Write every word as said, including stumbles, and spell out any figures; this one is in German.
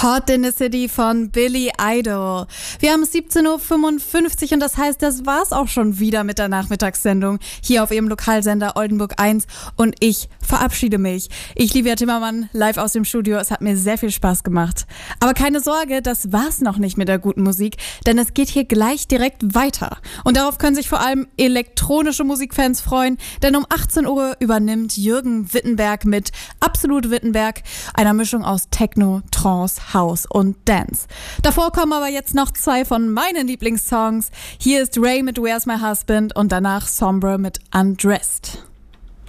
Hot in the City von Billy Idol. Wir haben siebzehn Uhr fünfundfünfzig und das heißt, das war's auch schon wieder mit der Nachmittagssendung hier auf Ihrem Lokalsender Oldenburg eins und ich verabschiede mich. Ich, Livia Timmermann, live aus dem Studio. Es hat mir sehr viel Spaß gemacht. Aber keine Sorge, das war's noch nicht mit der guten Musik, denn es geht hier gleich direkt weiter. Und darauf können sich vor allem elektronische Musikfans freuen, denn um achtzehn Uhr übernimmt Jürgen Wittenberg mit Absolut Wittenberg, einer Mischung aus Techno, Trance, House und Dance. Davor kommen aber jetzt noch zwei von meinen Lieblingssongs. Hier ist Ray mit Where's My Husband und danach Sombre mit Undressed.